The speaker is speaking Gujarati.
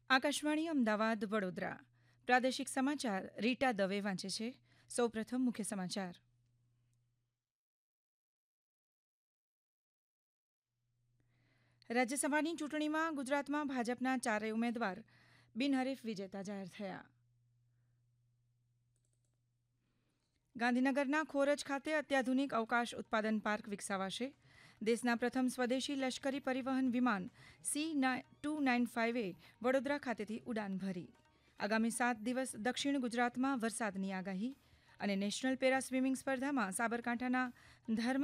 આકાશવાણી અમદાવાદ વડોદરા પ્રાદેશિક સમાચાર રીટા દવે વાંચે છે. સૌપ્રથમ મુખ્ય સમાચાર. રાજ્યસભાની ચૂંટણીમાં ગુજરાતમાં ભાજપના 4 ઉમેદવાર બિનહરીફ વિજેતા જાહેર થયા. ગાંધીનગરના ખોરજ ખાતે અત્યાધુનિક અવકાશ ઉત્પાદન પાર્ક વિકસાવાશે. દેશના પ્રથમ સ્વદેશી લશ્કરી પરિવહન વિમાન C-295એ વડોદરા ખાતેથી ઉડાન ભરી. આગામી 7 દિવસ દક્ષિણ ગુજરાતમાં વરસાદની આગાહી અને નેશનલ પેરા સ્વિમિંગ સ્પર્ધામાં સાબરકાંઠાના ધર્મ